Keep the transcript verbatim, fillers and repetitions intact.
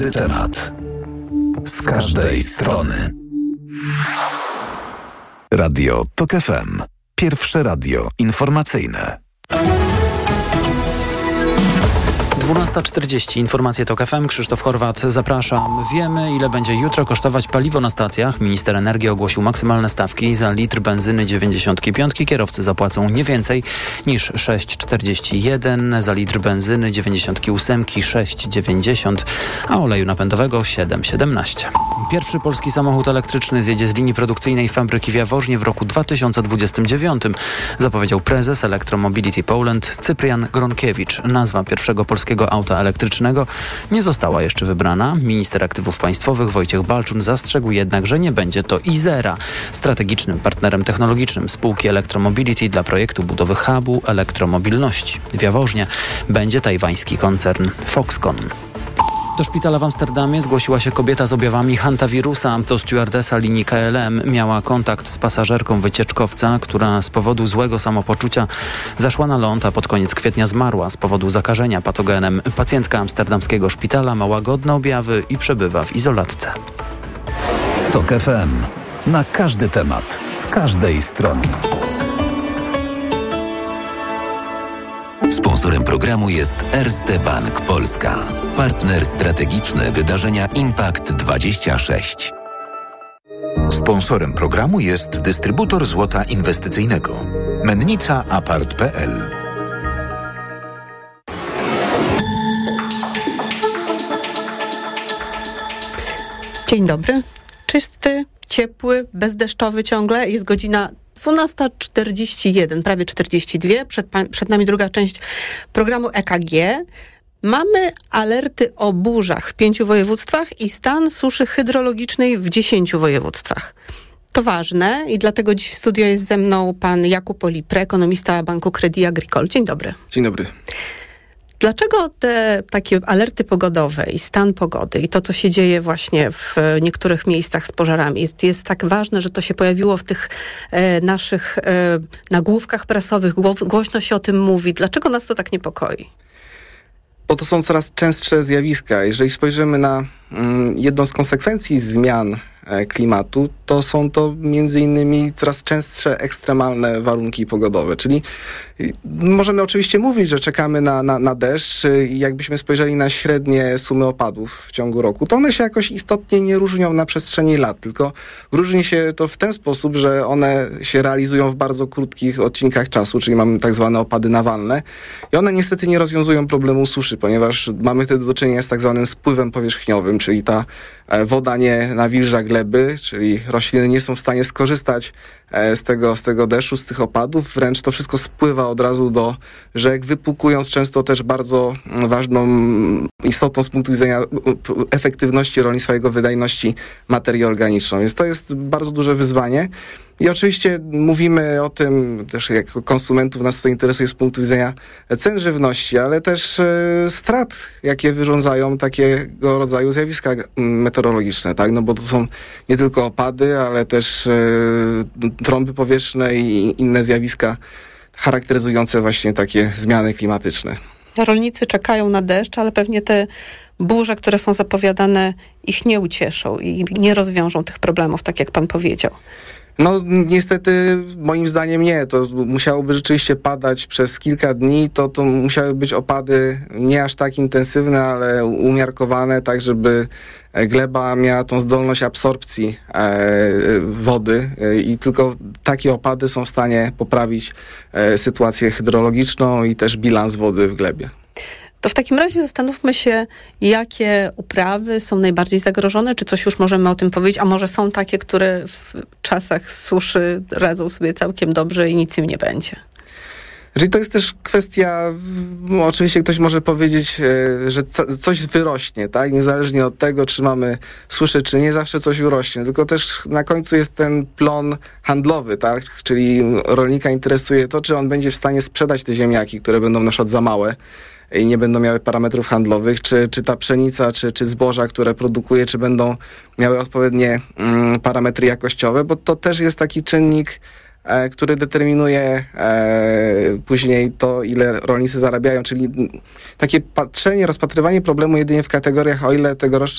Temat z każdej strony. Radio Tok F M. Pierwsze radio informacyjne. dwunasta czterdzieści. Informacje Tok F M. Krzysztof Horwat, zapraszam. Wiemy, ile będzie jutro kosztować paliwo na stacjach. Minister energii ogłosił maksymalne stawki. Za litr benzyny dziewięćdziesiątki pięć kierowcy zapłacą nie więcej niż sześć czterdzieści jeden. Za litr benzyny dziewięćdziesiątki osiem sześć dziewięćdziesiąt, a oleju napędowego siedem siedemnaście. Pierwszy polski samochód elektryczny zjedzie z linii produkcyjnej fabryki w Jaworznie w roku dwa tysiące dwudziestym dziewiątym, zapowiedział prezes Electromobility Poland Cyprian Gronkiewicz. Nazwa pierwszego polskiego auta elektrycznego nie została jeszcze wybrana. Minister aktywów państwowych Wojciech Balczun zastrzegł jednak, że nie będzie to Izera. Strategicznym partnerem technologicznym spółki Electromobility dla projektu budowy hubu elektromobilności w Jaworznie będzie tajwański koncern Foxconn. Do szpitala w Amsterdamie zgłosiła się kobieta z objawami hantawirusa. To stewardesa linii K L M miała kontakt z pasażerką wycieczkowca, która z powodu złego samopoczucia zaszła na ląd, a pod koniec kwietnia zmarła z powodu zakażenia patogenem. Pacjentka amsterdamskiego szpitala ma łagodne objawy i przebywa w izolatce. Tok F M. Na każdy temat, z każdej strony. Sponsorem programu jest Erste Bank Polska. Partner strategiczny wydarzenia Impact dwadzieścia sześć. Sponsorem programu jest dystrybutor złota inwestycyjnego. Mennica Apart kropka p l. Dzień dobry. Czysty, ciepły, bezdeszczowy ciągle. Jest godzina dwunasta czterdzieści jeden, prawie czterdzieści dwa. Przed, przed nami druga część programu E K G. Mamy alerty o burzach w pięciu województwach i stan suszy hydrologicznej w dziesięciu województwach. To ważne i dlatego dziś w studio jest ze mną pan Jakub Olipre, ekonomista Banku Crédit Agricole. Dzień dobry. Dzień dobry. Dlaczego te takie alerty pogodowe i stan pogody i to, co się dzieje właśnie w niektórych miejscach z pożarami jest, jest tak ważne, że to się pojawiło w tych e, naszych e, nagłówkach prasowych, głośno się o tym mówi. Dlaczego nas to tak niepokoi? Bo to są coraz częstsze zjawiska. Jeżeli spojrzymy na mm, jedną z konsekwencji zmian e, klimatu, to są to między innymi coraz częstsze ekstremalne warunki pogodowe. Czyli y, możemy oczywiście mówić, że czekamy na, na, na deszcz y, i jakbyśmy spojrzeli na średnie sumy opadów w ciągu roku, to one się jakoś istotnie nie różnią na przestrzeni lat, tylko różni się to w ten sposób, że one się realizują w bardzo krótkich odcinkach czasu, czyli mamy tak zwane opady nawalne i one niestety nie rozwiązują problemu suszy, ponieważ mamy wtedy do czynienia z tak zwanym spływem powierzchniowym, czyli ta e, woda nie nawilża gleby, czyli rośliny nie są w stanie skorzystać e, z tego, z tego deszczu, z tych opadów, wręcz to wszystko spływa od razu do rzek, wypłukując często też bardzo ważną, istotną z punktu widzenia efektywności rolnictwa, jego wydajności materię organiczną. Więc to jest bardzo duże wyzwanie. I oczywiście mówimy o tym też jako konsumentów, nas to interesuje z punktu widzenia cen żywności, ale też e, strat, jakie wyrządzają takiego rodzaju zjawiska meteorologiczne, tak? No bo to są nie tylko opady, ale też e, trąby powietrzne i inne zjawiska charakteryzujące właśnie takie zmiany klimatyczne. Rolnicy czekają na deszcz, ale pewnie te burze, które są zapowiadane, ich nie ucieszą i nie rozwiążą tych problemów, tak jak pan powiedział. No niestety moim zdaniem nie. To musiałoby rzeczywiście padać przez kilka dni. To, to musiały być opady nie aż tak intensywne, ale umiarkowane, tak żeby gleba miała tą zdolność absorpcji e, wody e, i tylko takie opady są w stanie poprawić e, sytuację hydrologiczną i też bilans wody w glebie. To w takim razie zastanówmy się, jakie uprawy są najbardziej zagrożone, czy coś już możemy o tym powiedzieć, a może są takie, które w czasach suszy radzą sobie całkiem dobrze i nic im nie będzie. Czyli to jest też kwestia, no, oczywiście ktoś może powiedzieć, e, że co, coś wyrośnie, tak? Niezależnie od tego, czy mamy suszę, czy nie, zawsze coś urośnie. Tylko też na końcu jest ten plon handlowy, tak? Czyli rolnika interesuje to, czy on będzie w stanie sprzedać te ziemniaki, które będą na przykład za małe i nie będą miały parametrów handlowych, czy, czy ta pszenica, czy, czy zboża, które produkuje, czy będą miały odpowiednie mm, parametry jakościowe, bo to też jest taki czynnik e, który determinuje e, później to, ile rolnicy zarabiają, czyli takie patrzenie, rozpatrywanie problemu jedynie w kategoriach, o ile tegoroczne